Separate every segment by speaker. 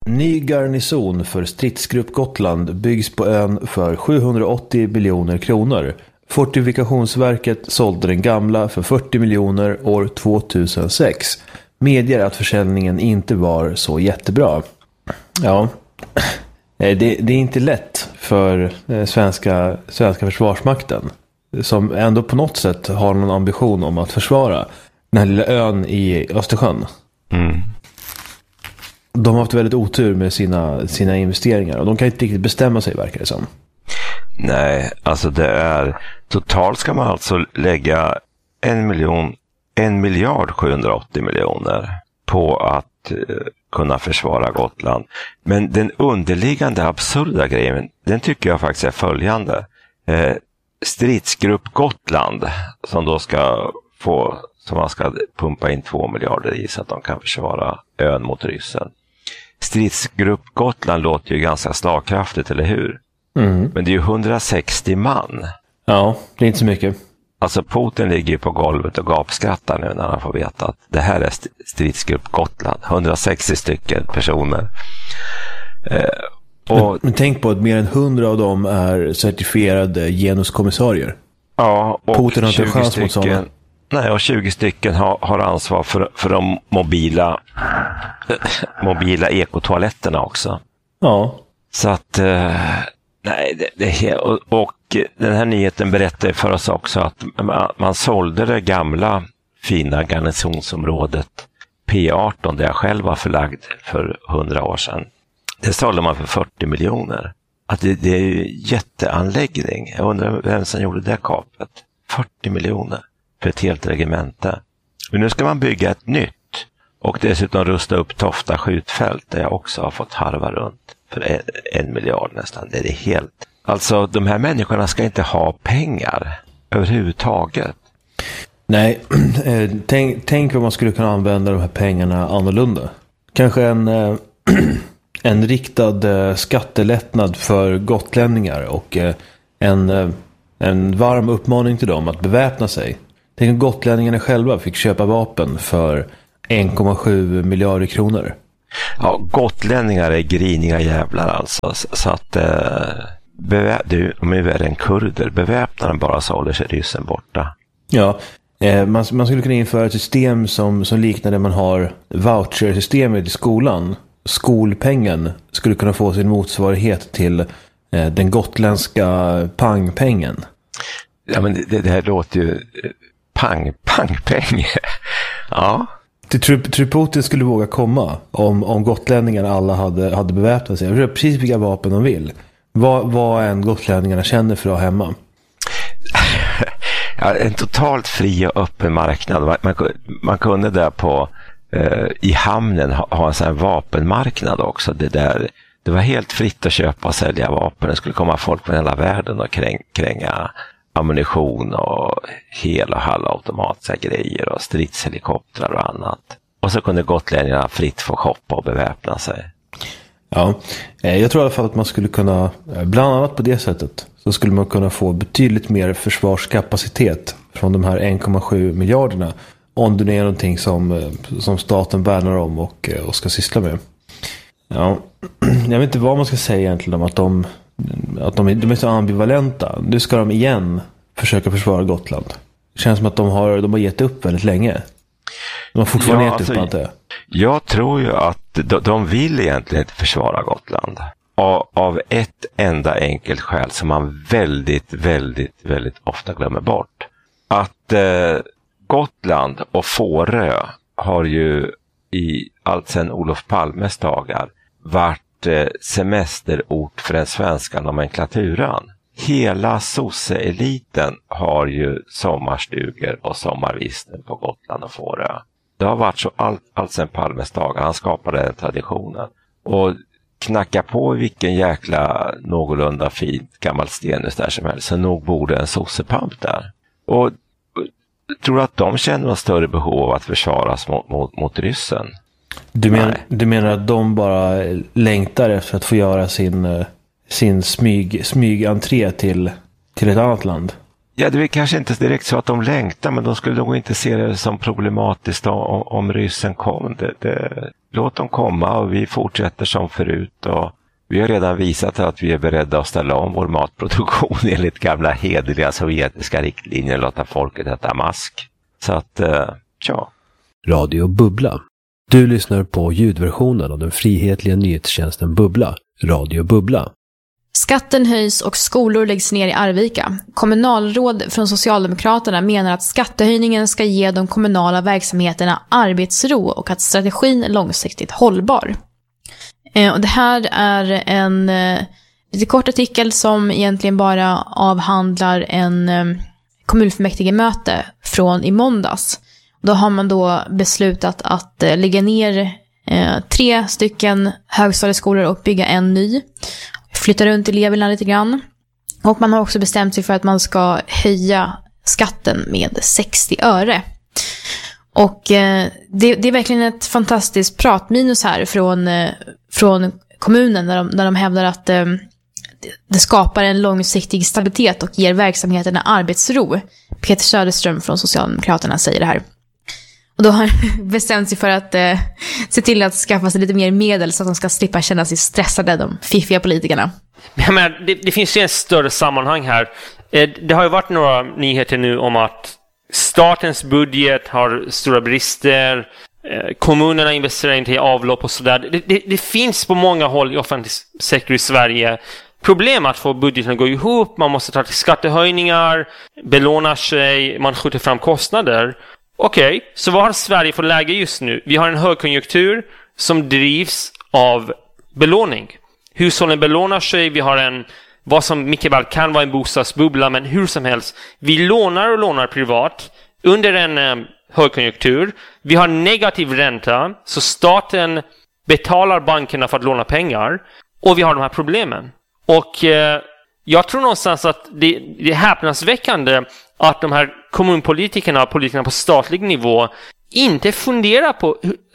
Speaker 1: Ny garnison för stridsgrupp Gotland byggs på ön för 780 miljoner kronor. Fortifikationsverket sålde den gamla för 40 miljoner år 2006. Medger att försäljningen inte var så jättebra. Ja, det är inte lätt för svenska försvarsmakten, som ändå på något sätt har någon ambition om att försvara den här lilla ön i Östersjön. De har haft väldigt otur med sina investeringar, och de kan inte riktigt bestämma sig, verkar det som.
Speaker 2: Nej, alltså totalt ska man alltså lägga 1 miljard 780 miljoner på att kunna försvara Gotland. Men den underliggande absurda grejen, den tycker jag faktiskt är följande. Stridsgrupp Gotland, som då som man ska pumpa in 2 miljarder i så att de kan försvara ön mot ryssen. Stridsgrupp Gotland låter ju ganska slagkraftigt, eller hur? Men det är ju 160 man.
Speaker 1: Ja, det är inte så mycket.
Speaker 2: Alltså Putin ligger ju på golvet och gapskrattar nu när han får veta att det här är stridsgrupp Gotland. 160 stycken personer.
Speaker 1: Men tänk på att mer än 100 av dem är certifierade genuskommissarier.
Speaker 2: Ja, och
Speaker 1: Putin har inte chans mot sådana.
Speaker 2: Nej, och 20 stycken har ansvar för de mobila ekotoaletterna också.
Speaker 1: Ja.
Speaker 2: Så att, nej, och den här nyheten berättar för oss också att man sålde det gamla fina garnisonsområdet P18, där jag själv var förlagd för 100 år sedan. Det sålde man för 40 miljoner. Att det är ju jätteanläggning. Jag undrar vem som gjorde det kapet. 40 miljoner för ett helt regemente. Men nu ska man bygga ett nytt och dessutom rusta upp Tofta skjutfält, där jag också har fått harva runt för 1 miljard nästan. Det är helt... Alltså, de här människorna ska inte ha pengar överhuvudtaget.
Speaker 1: Nej, tänk vad man skulle kunna använda de här pengarna annorlunda. Kanske en riktad skattelättnad för gotlänningar och en varm uppmaning till dem att beväpna sig. Tänk om gotlänningarna själva fick köpa vapen för 1,7 miljarder kronor.
Speaker 2: Ja, gotlänningar är griniga jävlar alltså. Så att de är värre än kurder. Beväpnaren bara så håller sig ryssen borta.
Speaker 1: Ja, man skulle kunna införa ett system som liknar det man har vouchersystemet i skolan. Skolpengen skulle kunna få sin motsvarighet till den gotländska pangpengen.
Speaker 2: Ja, men det här låter ju pangpeng. Ja.
Speaker 1: Tror Putin skulle våga komma om gotlänningarna alla hade beväpnat sig? Jag tror precis vilka vapen de vill. Vad än gotlänningarna känner för att ha hemma.
Speaker 2: Ja, en totalt fri och öppen marknad. Man kunde där i hamnen ha en sån här vapenmarknad också. Det var helt fritt att köpa och sälja vapen. Det skulle komma folk från hela världen och kränga ammunition och hel- och halvautomatiska grejer och stridshelikoptrar och annat. Och så kunde gotlänningarna fritt få shoppa och beväpna sig.
Speaker 1: Ja, jag tror i alla fall att man skulle kunna, bland annat på det sättet, så skulle man kunna få betydligt mer försvarskapacitet från de här 1,7 miljarderna. Om det är någonting som staten värnar om och ska syssla med. Ja, jag vet inte vad man ska säga egentligen om att de är så ambivalenta. Nu ska de igen försöka försvara Gotland. Det känns som att de har gett upp väldigt länge. De har fortfarande gett upp allt det.
Speaker 2: Jag tror ju att de vill egentligen inte försvara Gotland. Av ett enda enkelt skäl som man väldigt, väldigt, väldigt ofta glömmer bort. Att Gotland och Fårö har ju i allt sedan Olof Palmes dagar varit semesterort för den svenska nomenklaturan. Hela sosseeliten har ju sommarstugor och sommarvisten på Gotland och Fårö. Det har varit så allt sedan Palmes dagar. Han skapade den traditionen. Och knacka på vilken jäkla någorlunda fint gammalt stenhus där som helst, så nog borde en sossepamp där. Och tror du att de känner något större behov av att försvaras mot ryssen?
Speaker 1: Du menar att de bara längtar efter att få göra sin smygentré till ett annat land?
Speaker 2: Ja, det är kanske inte direkt så att de längtar, men de skulle nog inte se det som problematiskt om ryssen kom. Låt dem komma och vi fortsätter som förut. Och vi har redan visat att vi är beredda att ställa om vår matproduktion enligt gamla hederliga sovjetiska riktlinjer och låta folket äta mask. Så att, ja.
Speaker 3: Radio Bubbla. Du lyssnar på ljudversionen av den frihetliga nyhetstjänsten Bubbla. Radio Bubbla.
Speaker 4: Skatten höjs och skolor läggs ner i Arvika. Kommunalråd från Socialdemokraterna menar att skattehöjningen ska ge de kommunala verksamheterna arbetsro och att strategin är långsiktigt hållbar. Och det här är en lite kort artikel som egentligen bara avhandlar en kommunfullmäktigemöte från i måndags. Då har man då beslutat att lägga ner 3 stycken högstadieskolor och bygga en ny. Flytta runt eleverna lite grann. Och man har också bestämt sig för att man ska höja skatten med 60 öre. Och det är verkligen ett fantastiskt pratminus här från kommunen där de hävdar att det skapar en långsiktig stabilitet och ger verksamheterna arbetsro. Peter Söderström från Socialdemokraterna säger det här. Och då har han bestämt sig för att se till att skaffa sig lite mer medel så att de ska slippa känna sig stressade, de fiffiga politikerna.
Speaker 5: Men det finns ju en större sammanhang här. Det har ju varit några nyheter nu om att statens budget har stora brister. Kommunerna investerar inte i avlopp och sådär. Det finns på många håll i offentlig sektor i Sverige problem att få budgeten att gå ihop. Man måste ta till skattehöjningar, belåna sig, man skjuter fram kostnader. Okej, så vad har Sverige för läge just nu? Vi har en högkonjunktur som drivs av belåning. Hushållen belånar sig, vi har vad som mycket väl kan vara en bostadsbubbla, men hur som helst. Vi lånar privat under en högkonjunktur. Vi har negativ ränta, så staten betalar bankerna för att låna pengar. Och vi har de här problemen. Och jag tror någonstans att det är häpnadsväckande att de här kommunpolitikerna och politikerna på statlig nivå inte funderar på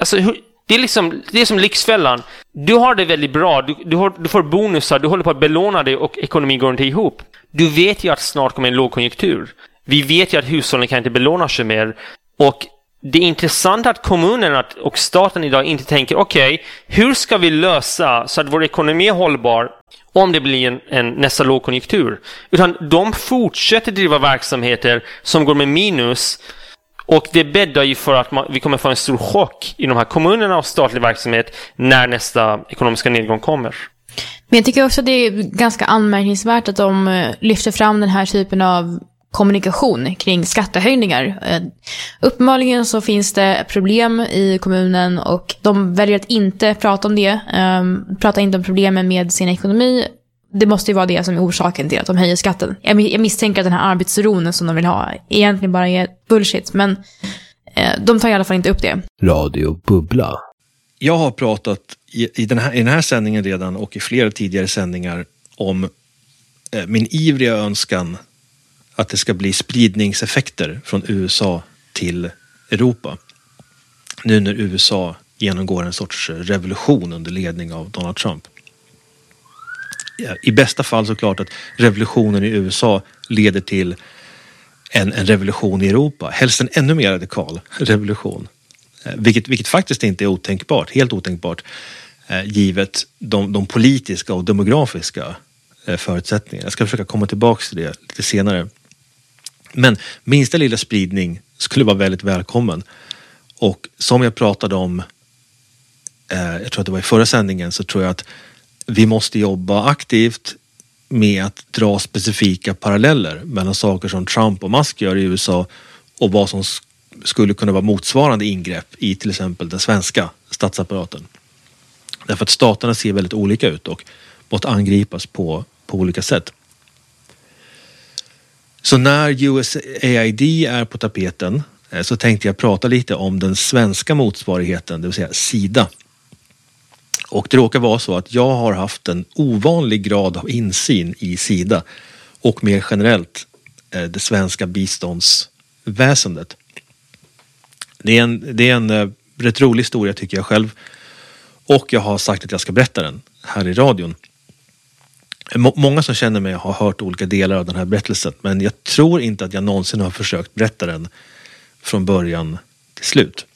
Speaker 5: det är som Lyxfällan. Du har det väldigt bra, du får bonusar, du håller på att belåna dig och ekonomin går inte ihop. Du vet ju att snart kommer en lågkonjunktur. Vi vet ju att hushållen kan inte belåna sig mer. Och det är intressant att kommunerna och staten idag inte tänker okej, hur ska vi lösa så att vår ekonomi är hållbar om det blir en nästa lågkonjunktur? Utan de fortsätter driva verksamheter som går med minus, och det bäddar ju för att vi kommer få en stor chock i de här kommunerna och statlig verksamhet när nästa ekonomiska nedgång kommer.
Speaker 4: Men jag tycker också att det är ganska anmärkningsvärt att de lyfter fram den här typen av kommunikation kring skattehöjningar. Uppenbarligen så finns det problem i kommunen och de väljer att inte prata om det. Prata inte om problemen med sin ekonomi. Det måste ju vara det som är orsaken till att de höjer skatten. Jag misstänker att den här arbetsron som de vill ha egentligen bara är bullshit, men de tar i alla fall inte upp det.
Speaker 3: Radio Bubbla.
Speaker 6: Jag har pratat i den här sändningen redan och i flera tidigare sändningar om min ivriga önskan att det ska bli spridningseffekter från USA till Europa. Nu när USA genomgår en sorts revolution under ledning av Donald Trump. I bästa fall så klart att revolutionen i USA leder till en revolution i Europa. Helst en ännu mer radikal revolution. Vilket faktiskt inte är otänkbart, helt otänkbart, givet de politiska och demografiska förutsättningar. Jag ska försöka komma tillbaka till det lite senare. Men minsta lilla spridning skulle vara väldigt välkommen. Och som jag pratade om, jag tror att det var i förra sändningen, så tror jag att vi måste jobba aktivt med att dra specifika paralleller mellan saker som Trump och Musk gör i USA och vad som skulle kunna vara motsvarande ingrepp i till exempel den svenska statsapparaten. Därför att staterna ser väldigt olika ut och måste angripas på olika sätt. Så när USAID är på tapeten så tänkte jag prata lite om den svenska motsvarigheten, det vill säga SIDA. Och det råkar vara så att jag har haft en ovanlig grad av insyn i SIDA och mer generellt det svenska biståndsväsendet. Det är en rätt rolig historia tycker jag själv, och jag har sagt att jag ska berätta den här i radion. Många som känner mig har hört olika delar av den här berättelsen, men jag tror inte att jag någonsin har försökt berätta den från början till slut.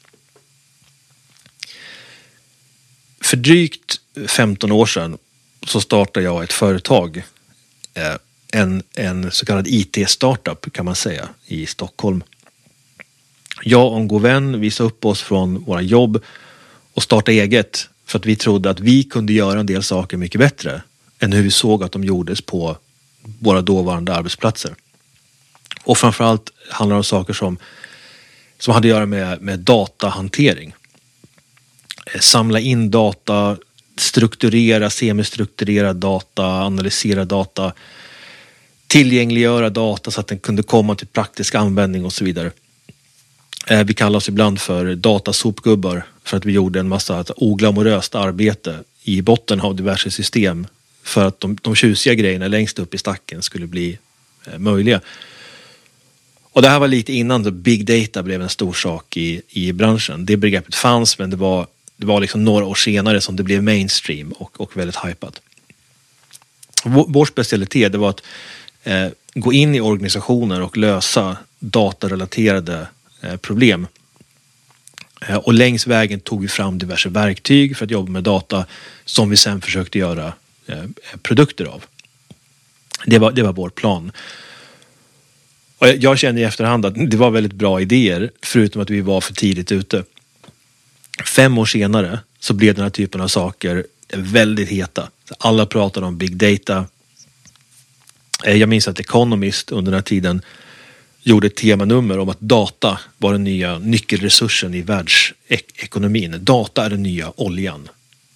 Speaker 6: För drygt 15 år sedan så startade jag ett företag, en så kallad IT-startup kan man säga, i Stockholm. Jag och en god vän visade upp oss från våra jobb och startade eget för att vi trodde att vi kunde göra en del saker mycket bättre än hur vi såg att de gjordes på våra dåvarande arbetsplatser. Och framförallt handlar det om saker som hade att göra med datahantering. Samla in data, strukturera, semistrukturera data, analysera data, tillgängliggöra data så att den kunde komma till praktisk användning och så vidare. Vi kallar oss ibland för datasopgubbar för att vi gjorde en massa oglamoröst arbete i botten av diverse system för att de tjusiga grejerna längst upp i stacken skulle bli möjliga. Och det här var lite innan big data blev en stor sak i branschen. Det begreppet fanns, men det var liksom några år senare som det blev mainstream och väldigt hypat. Vår specialitet det var att gå in i organisationer och lösa datarelaterade problem. Och längs vägen tog vi fram diverse verktyg för att jobba med data som vi sen försökte göra produkter av. Det var vår plan. Och jag känner i efterhand att det var väldigt bra idéer, förutom att vi var för tidigt ute. 5 år senare så blev den här typen av saker väldigt heta. Alla pratade om big data. Jag minns att Economist under den här tiden gjorde ett temanummer om att data var den nya nyckelresursen i världsekonomin. Data är den nya oljan.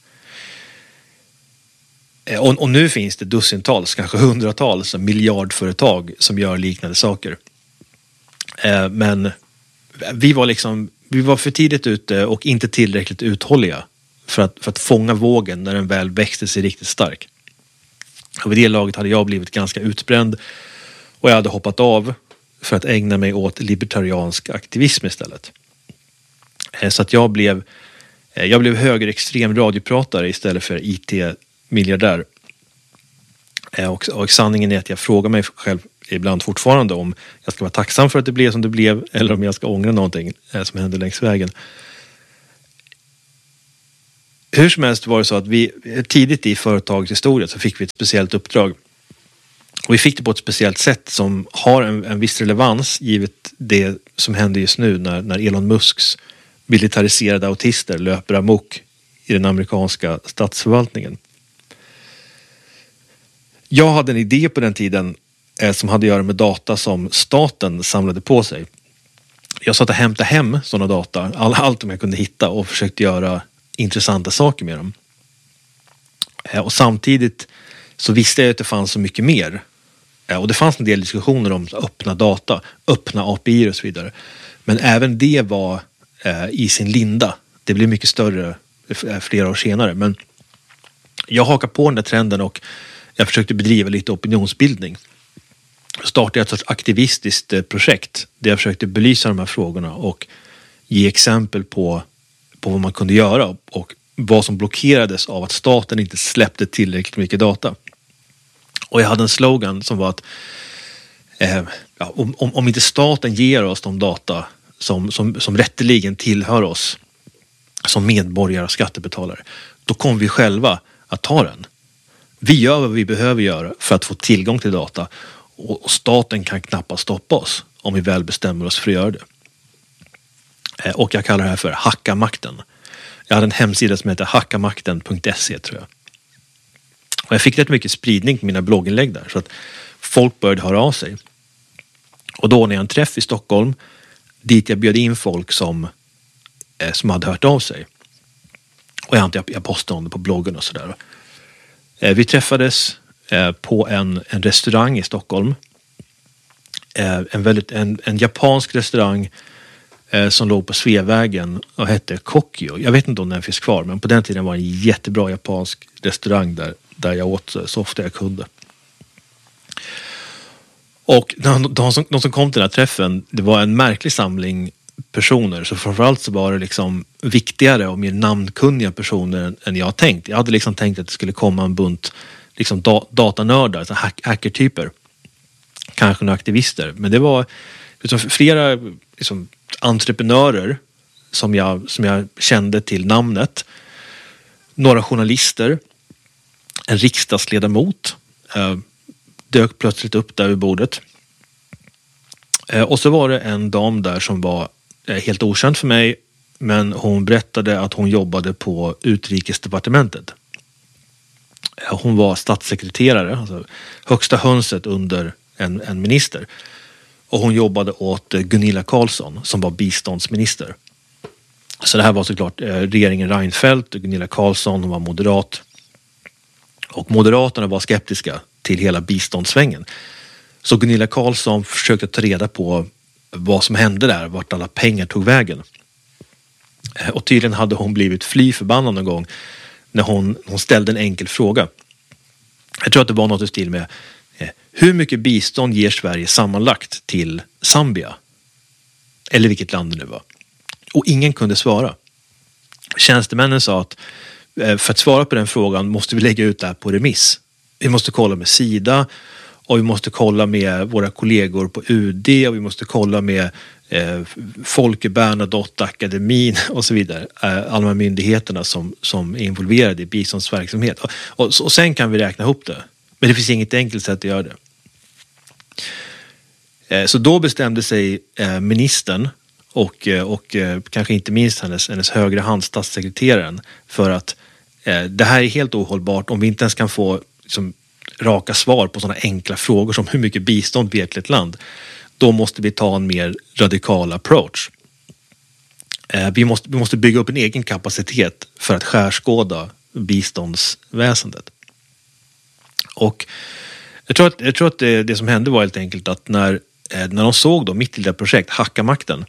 Speaker 6: Och nu finns det dussintals, kanske hundratals miljardföretag som gör liknande saker. Men vi var för tidigt ute och inte tillräckligt uthålliga för att fånga vågen när den väl växte sig riktigt stark. Och vid det laget hade jag blivit ganska utbränd och jag hade hoppat av för att ägna mig åt libertariansk aktivism istället. Så att jag blev högerextrem radiopratare istället för IT-miljardär. Och sanningen är att jag frågar mig själv ibland fortfarande om jag ska vara tacksam för att det blev som det blev eller om jag ska ångra någonting som hände längs vägen. Hur som helst var det så att vi tidigt i företagets historia så fick vi ett speciellt uppdrag. Och vi fick det på ett speciellt sätt som har en viss relevans givet det som händer just nu när Elon Musks militariserade autister löper amok i den amerikanska statsförvaltningen. Jag hade en idé på den tiden som hade att göra med data som staten samlade på sig. Jag satt och hämtade hem sådana data, allt som jag kunde hitta och försökte göra intressanta saker med dem. Och samtidigt så visste jag att det fanns så mycket mer. Och det fanns en del diskussioner om öppna data, öppna API och så vidare. Men även det var i sin linda. Det blev mycket större flera år senare. Men jag hakade på den där trenden och jag försökte bedriva lite opinionsbildning. Jag startade ett sorts aktivistiskt projekt där jag försökte belysa de här frågorna och ge exempel på vad man kunde göra och vad som blockerades av att staten inte släppte tillräckligt mycket data. Och jag hade en slogan som var att om inte staten ger oss de data som rätteligen tillhör oss som medborgare och skattebetalare, då kommer vi själva att ta den. Vi gör vad vi behöver göra för att få tillgång till data och staten kan knappast stoppa oss om vi väl bestämmer oss för att göra det. Och jag kallar det här för hackamakten. Jag hade en hemsida som heter hackamakten.se tror jag. Och jag fick rätt mycket spridning på mina blogginlägg där så att folk började höra av sig. Och då när jag en träff i Stockholm dit jag bjöd in folk som hade hört av sig. Och jag postade om det på bloggen och sådär. Vi träffades på en restaurang i Stockholm. En japansk restaurang som låg på Sveavägen och hette Kokyo. Jag vet inte om den finns kvar, men på den tiden var det en jättebra japansk restaurang där jag åt så ofta jag kunde. Och de som kom till den här träffen, det var en märklig samling personer. Så framförallt så var det liksom viktigare och mer namnkunniga personer än jag tänkt. Jag hade liksom tänkt att det skulle komma en bunt liksom datanördar, så hackertyper. Kanske några aktivister. Men det var liksom flera liksom entreprenörer som jag kände till namnet. Några journalister. En riksdagsledamot dök plötsligt upp där vid bordet. Och så var det en dam där som var helt okänd för mig, men hon berättade att hon jobbade på utrikesdepartementet. Hon var statssekreterare, alltså högsta hönset under en minister. Och hon jobbade åt Gunilla Carlsson som var biståndsminister. Så det här var såklart regeringen Reinfeldt, Gunilla Carlsson, hon var moderat. Och moderaterna var skeptiska till hela biståndssvängen. Så Gunilla Carlsson försökte ta reda på vad som hände där, vart alla pengar tog vägen. Och tydligen hade hon blivit fly förbannad någon gång när hon ställde en enkel fråga. Jag tror att det var något i stil med hur mycket bistånd ger Sverige sammanlagt till Zambia? Eller vilket land det nu var. Och ingen kunde svara. Tjänstemännen sa att för att svara på den frågan måste vi lägga ut det här på remiss. Vi måste kolla med Sida och vi måste kolla med våra kollegor på UD och vi måste kolla med Folke Bernadotte-akademin och så vidare. Alla de här myndigheterna som är involverade i biståndsverksamhet. Och sen kan vi räkna ihop det. Men det finns inget enkelt sätt att göra det. Så då bestämde sig ministern och kanske inte minst hennes högra hand, statssekreteraren, för att det här är helt ohållbart om vi inte ens kan få liksom, raka svar på sådana enkla frågor som hur mycket bistånd vi ger till ett land. Då måste vi ta en mer radikal approach. Vi måste bygga upp en egen kapacitet för att skärskåda biståndsväsendet. Och jag tror att det som hände var helt enkelt att när de såg då mitt lilla projekt, Hackamakten,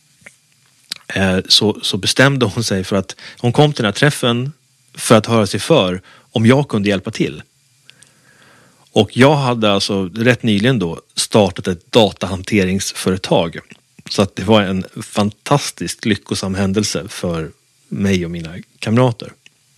Speaker 6: så bestämde hon sig för att hon kom till den här träffen för att höra sig för om jag kunde hjälpa till. Och jag hade alltså rätt nyligen då startat ett datahanteringsföretag. Så att det var en fantastiskt lyckosam händelse för mig och mina kamrater.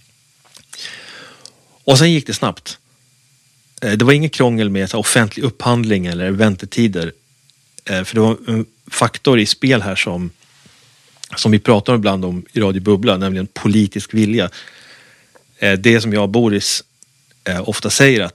Speaker 6: Och sen gick det snabbt. Det var inget krångel med så offentlig upphandling eller väntetider. För det var en faktor i spel här som vi pratar ibland om i Radio Bubbla, nämligen politisk vilja. Det som jag och Boris ofta säger att